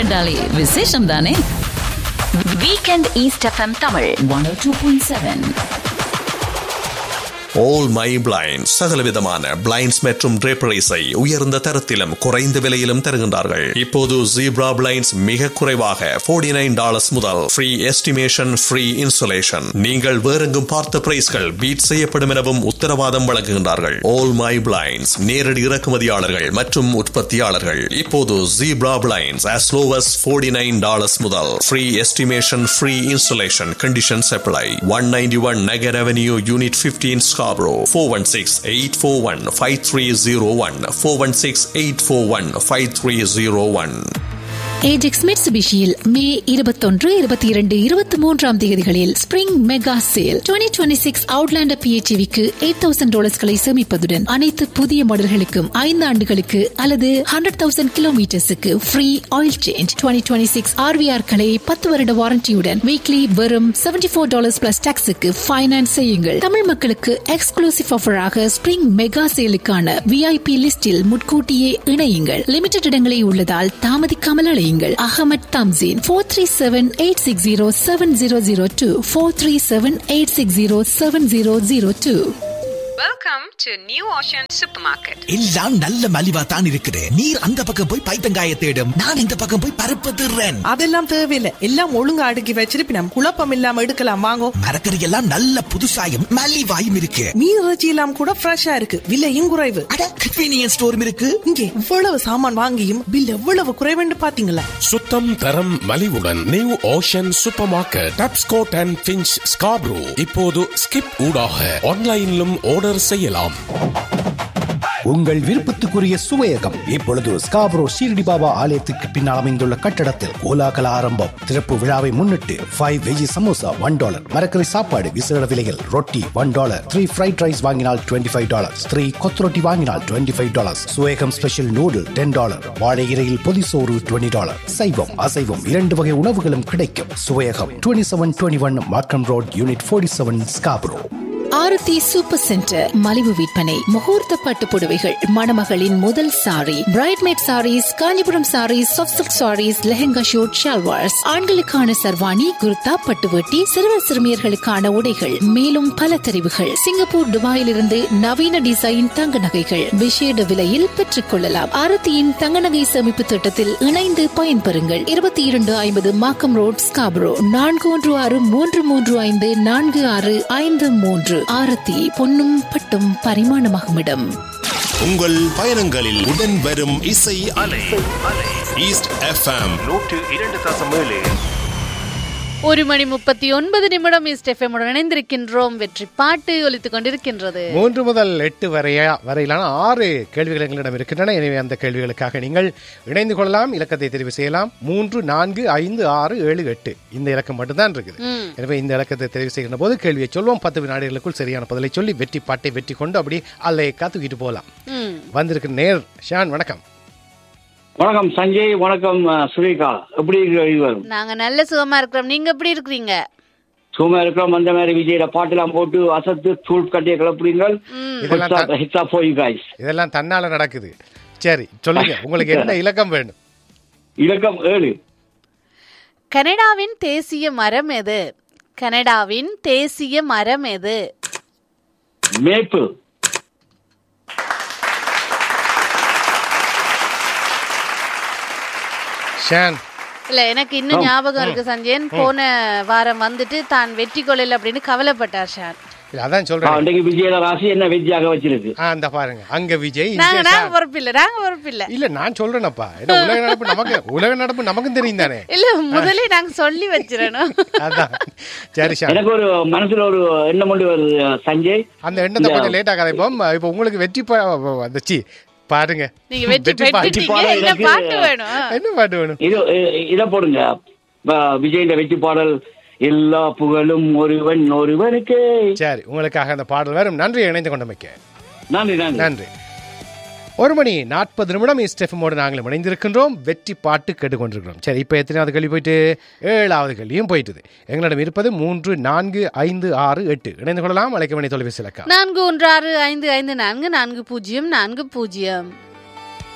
என்றாலே விசேஷம் தானே. Weekend east FM Tamil 102.7. All My Blinds சகலவிதமான பிளைண்ட்ஸ் மற்றும் draperies-ஐ உயர்ந்த தரத்திலும் குறைந்த விலையிலும் தருகின்றார்கள். இப்போது Zebra Blinds மிக குறைவாக $49 முதல் ஃப்ரீ எஸ்டிமேஷன், ஃப்ரீ இன்சுலேஷன். நீங்கள் வேறெங்கும் பார்த்த பிரைஸ்கள் பீட் செய்யப்படும் எனவும் உத்தரவாதம் வழங்குகின்றார்கள். All My Blinds நேரடி இறக்குமதியாளர்கள் மற்றும் உற்பத்தியாளர்கள். இப்போது Zebra Blinds as low as $49 முதல் free estimation, free insulation. Conditions apply. 191 Nagar Avenue, Unit 15, Scarborough. 416-841-5301. 416-841-5301. Ajax மிட்சுபிஷியில் மே 21, 22, 23 தேதிகளில் ஸ்பிரிங் மெகா சேல். 2026 அவுட்லாண்டர் PHEVக்கு $8,000 சேமிப்பதுடன் அனைத்து புதிய மாடல்களுக்கும் 5 ஆண்டுகளுக்கு அல்லது 100,000 கிலோமீட்டர்ஸுக்கு ஃப்ரீ ஆயில் சேஞ்ச். 2026 RVR-களை 10 வருட வாரண்டியுடன் வீக்லி வெறும் $74 பிளஸ் டாக்ஸுக்கு ஃபைனான்ஸ் செய்யுங்கள். தமிழ் மக்களுக்கு எக்ஸ்க்ளூசிவ் ஆஃபராக ஸ்பிரிங் மெகா சேலுக்கான VIP லிஸ்டில் முன்கூட்டியே இணையுங்கள். லிமிடெட் இடங்களே உள்ளதால் தாமதிக்காமல் அழையுங்கள். Ahmed Thamseen 437-860-7002 437-860-7002. Welcome to New Ocean Supermarket. எல்லாம் நல்ல மலிவா தான் இருக்குது. நீர் அந்த பக்கம் போய் பைத்தங்காய தேடும், நான் இந்த பக்கம் போய் பருப்பு திருறேன். அதெல்லாம் தேவையில்லை, எல்லாம் ஒழுங்கா அடுக்கி வச்சிருப்பினம். குழப்பம் இல்லாம எடுக்கலாம் வாங்கோ. மரக்கறி எல்லாம் நல்ல புதுசாயும் மலிவாயும் இருக்கு. மீன் இறைச்சி எல்லாம் கூட ஃப்ரெஷ்ஷா இருக்கு, விலையும் குறைவு. அட கன்வீனியன்ஸ் ஸ்டோரும் இருக்கு. இங்கே இவ்வளவு சாமான் வாங்கியும் பில் எவ்வளவு குறைவுன்னு பாத்தீங்களா? சுத்தம் தரம் மலிவுடன் new ocean super market, Tapscott and pinch, Scarborough. இப்போது ஸ்கிப் ஊடாக ஆன்லைனிலும் ஆர்டர் செய்யலாம். உங்கள் விருப்பத்துக்குரிய சுவையகம் இப்பொழுது ஸ்காப்ரோ ஷீரடி பாபா ஆலயத்துக்கு பின்னால் அமைந்துள்ள கட்டடத்தில் கோலாகல ஆரம்பம். திறப்பு விழாவை முன்னிட்டு 5 வெஜி சமோசா $1, மரக்கறி சாப்பாடு விசேட விலையில் ரொட்டி $1, 3 ஃப்ரைட் ரைஸ் வாங்கினால் $25, 3 கொத்ரொட்டி வாங்கினால் $25, சுவேகம் ஸ்பெஷல் நூடுல் $10, வாழை இலையில் பொதிசோறு $20. சைவம் அசைவம் 2 வகை உணவுகளும் கிடைக்கும். சுவையகம் 2721 மார்க்கம் ரோட், யூனிட் 47, ஸ்காப்ரோ. ஆரத்தி சூப்பர் சென்டர் மலிவு விற்பனை. முகூர்த்த பட்டு புடவைகள், மணமகளின் முதல் sorry, பிரைட்மேட் saris, Kanchipuram saris, soft silk saris, lehenga shoot, shalwars, ஆண்களுக்கான சர்வாணி, குர்தா, பட்டுவட்டி, சிறுவர் சிறுமியர்களுக்கான உடைகள், மேலும் பல தெரிவுகள். சிங்கப்பூர், துபாயிலிருந்து நவீன டிசைன் தங்க நகைகள் விசேட விலையில் பெற்றுக் கொள்ளலாம். ஆரத்தியின் தங்க நகை சேமிப்பு திட்டத்தில் இணைந்து பயன்பெறுங்கள். 2250 மார்க்கம் ரோட், ஸ்காப்ரோ. 4163354653. ஆரத்தி பொன்னும் பட்டும் பரிமாணமாகும் இடம். உங்கள் பயணங்களில் உடன் வரும் இசை அலை. East FM 102.7. 1:39 ஈஸ்ட் எஃப்எம் உடன் இணைந்திருக்கின்றோம். வெற்றி பாட்டு ஒலித்துக் கொண்டிருக்கின்றது. 3 முதல் 8 வரையிலான 6 கேள்விகள் எங்களிடம் இருக்கின்றன. எனவே அந்த கேள்விகளுக்காக நீங்கள் இணைந்து கொள்ளலாம். இலக்கத்தை தெரிவு செய்யலாம். 3, 4, 5, 6, 7, 8 இந்த இலக்கம் மட்டும்தான் இருக்குது. எனவே இந்த இலக்கத்தை தெரிவு செய்கின்ற போது கேள்வியை சொல்வோம். 10 வினாடிகளுக்குள் சரியான பதிலை சொல்லி வெற்றி பாட்டை வெற்றி கொண்டு அப்படி அல்லையக்கா தூக்கிட்டு போகலாம். வந்திருக்கிற நேர் ஷான், வணக்கம். வணக்கம் சஞ்சய், வணக்கம் சுரேகா. எப்படி இருக்கிறீர்கள்? நாங்க நல்ல சுகமா இருக்கிறோம். நீங்க எப்படி இருக்கிறீங்க? சுகமா இருக்கிறோம். அந்த மாதிரி விஜயோட பாட்டெல்லாம் போட்டு அசத்து தூள் கட்டிய கிளப்புறீங்கள். இதெல்லாம் தன்னால நடக்குது. சரி சொல்லுங்க, உங்களுக்கு என்ன இலக்கம் வேணும்? இலக்கம் 7. கனடாவின் தேசிய மரம் எது? கனடாவின் தேசிய மரம் எது? மேப்பிள். இல்ல, எனக்கு இன்னும் ஞாபகம் இருக்கு சஞ்சயன். போன வாரம் வந்துட்டு தான் வெற்றி கொள்ளல அப்படின்னு கவலைப்பட்டார் ஷான். அதான் சொல்றேன், விஜயோட ராசி என்ன வெஜ்ஜாக வச்சிருக்கு. அந்த பாருங்க, அங்க விஜய். நாங்க பொறுப்பில்ல. இல்ல நான் சொல்றேனப்பா, உலக நடப்பு நமக்கும் தெரியும் தானே. இல்ல முதல்ல நாங்க சொல்லி வச்சிரணும். அதான் சரி ஷான், எனக்கு ஒரு மனசுல ஒரு எண்ணம் கொண்டு வருது சஞ்சய். அந்த எண்ணத்தை கொஞ்சம் லேட்டா கதைப்போம். இப்ப உங்களுக்கு வெற்றி வந்துச்சு பாருங்க. நீங்க வெற்றி பெற்றீங்க. என்ன பாட்டு வேணும்? இத போடுங்க. விஜய் வெற்றி பாடல் எல்லா புகழும் ஒருவனுக்கு. சரி, உங்களுக்காக அந்த பாடல் வரும். நன்றி இணைந்து கொண்டமைக்க. நன்றி. 1:40 ஈஸ்ட் எஃப்எம்மோடு நாங்களும் இணைந்திருக்கின்றோம். வெற்றி பாட்டு கேட்டுக்கொண்டிருக்கிறோம். சரி, இப்போ எத்தனாவது கேள்வி போயிட்டு? 7வது கேள்வியும் போயிட்டுது. எங்களிடம் இருப்பது 3, 4, 5, 6, 8. இணைந்து கொள்ளலாம். அழைக்க வேண்டிய தொலைபேசி இலக்கம் 4165544040.